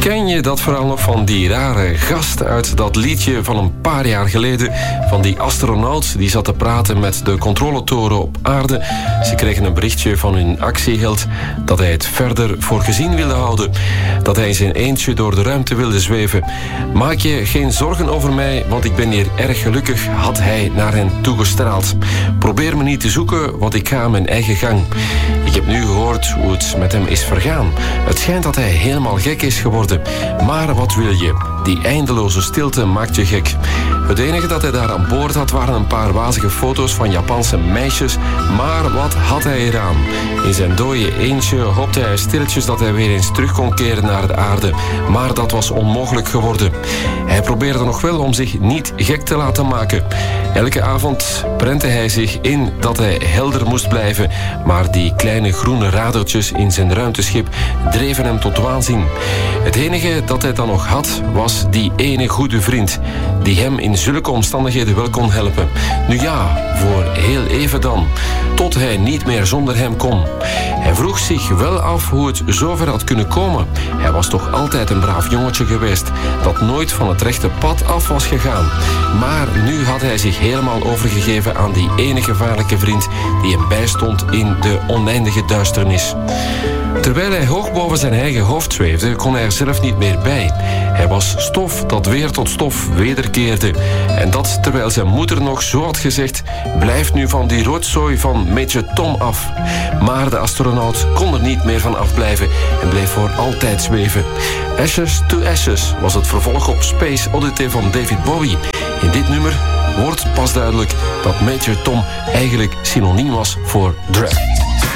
Ken je dat verhaal nog van die rare gast uit dat liedje van een paar jaar geleden? Van die astronaut die zat te praten met de controletoren op aarde. Ze kregen een berichtje van hun actieheld dat hij het verder voor gezien wilde houden. Dat hij in zijn eentje door de ruimte wilde zweven. Maak je geen zorgen over mij, want ik ben hier erg gelukkig, had hij naar hen toegestraald. Probeer me niet te zoeken, want ik ga mijn eigen gang. Ik heb nu gehoord hoe het met hem is vergaan. Het schijnt dat hij helemaal gek is geworden. Maar wat wil je? Die eindeloze stilte maakt je gek. Het enige dat hij daar aan boord had waren een paar wazige foto's van Japanse meisjes. Maar wat had hij eraan? In zijn dode eentje hoopte hij stilletjes dat hij weer eens terug kon keren naar de aarde. Maar dat was onmogelijk geworden. Hij probeerde nog wel om zich niet gek te laten maken. Elke avond prentte hij zich in dat hij helder moest blijven. Maar die kleine groene radertjes in zijn ruimteschip dreven hem tot waanzin. Het enige dat hij dan nog had, was die ene goede vriend, die hem in zulke omstandigheden wel kon helpen. Nu ja, voor heel even dan, tot hij niet meer zonder hem kon. Hij vroeg zich wel af hoe het zover had kunnen komen. Hij was toch altijd een braaf jongetje geweest, dat nooit van het rechte pad af was gegaan. Maar nu had hij zich helemaal overgegeven aan die ene gevaarlijke vriend die hem bijstond in de oneindige duisternis. Terwijl hij hoog boven zijn eigen hoofd zweefde, kon hij er zelf niet meer bij. Hij was stof dat weer tot stof wederkeerde. En dat terwijl zijn moeder nog zo had gezegd: blijf nu van die rotzooi van Major Tom af. Maar de astronaut kon er niet meer van afblijven en bleef voor altijd zweven. Ashes to Ashes was het vervolg op Space Oddity van David Bowie. In dit nummer wordt pas duidelijk dat Major Tom eigenlijk synoniem was voor Dread.